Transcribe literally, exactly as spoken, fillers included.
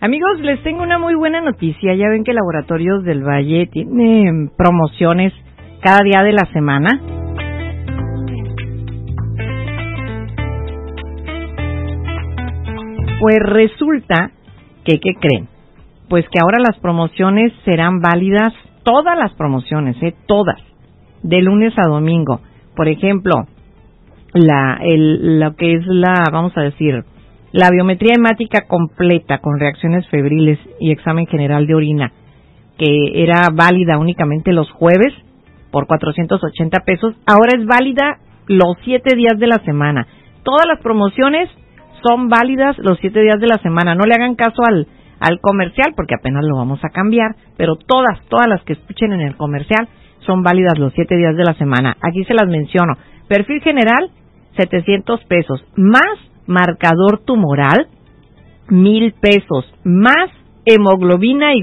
Amigos, les tengo una muy buena noticia. Ya ven que Laboratorios del Valle tiene promociones cada día de la semana. Pues resulta que, ¿qué creen? Pues que ahora las promociones serán válidas, todas las promociones, ¿eh? Todas, de lunes a domingo. Por ejemplo, la, el, lo que es la, vamos a decir, la biometría hemática completa con reacciones febriles y examen general de orina, que era válida únicamente los jueves por cuatrocientos ochenta pesos, ahora es válida los siete días de la semana. Todas las promociones son válidas los siete días de la semana. No le hagan caso al, al comercial porque apenas lo vamos a cambiar, pero todas, todas las que escuchen en el comercial son válidas los siete días de la semana. Aquí se las menciono. Perfil general, setecientos pesos, más marcador tumoral, mil pesos, más hemoglobina y